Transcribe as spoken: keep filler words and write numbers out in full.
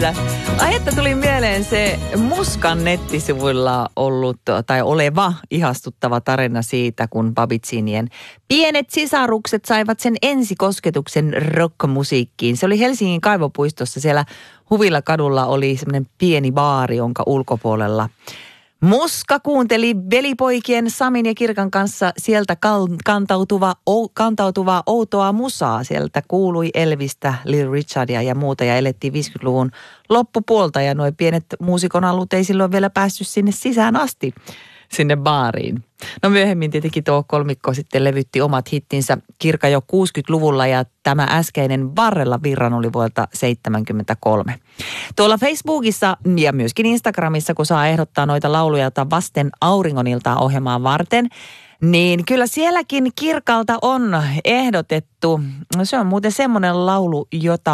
Ai että tuli mieleen se Muskan nettisivuilla ollut tai oleva ihastuttava tarina siitä, kun Babitsinien pienet sisarukset saivat sen ensikosketuksen rockmusiikkiin. Se oli Helsingin Kaivopuistossa, siellä Huvilla kadulla oli semmoinen pieni baari, jonka ulkopuolella Muska kuunteli velipoikien Samin ja Kirkan kanssa sieltä kantautuva, kantautuvaa outoa musaa. Sieltä kuului Elvistä, Little Richardia ja muuta ja elettiin viisikymmentäluvun loppupuolta ja nuo pienet muusikon alut ei silloin vielä päässyt sinne sisään asti, sinne baariin. No myöhemmin tietenkin tuo kolmikko sitten levytti omat hittinsä Kirka jo kuusikymmentäluvulla ja tämä äskeinen Varrella virran oli vuodelta seitsemänkymmentäkolme. Tuolla Facebookissa ja myöskin Instagramissa, kun saa ehdottaa noita lauluja, jota vasten auringoniltaa ohjelmaa varten, niin kyllä sielläkin Kirkalta on ehdotettu. Se on muuten semmoinen laulu, jota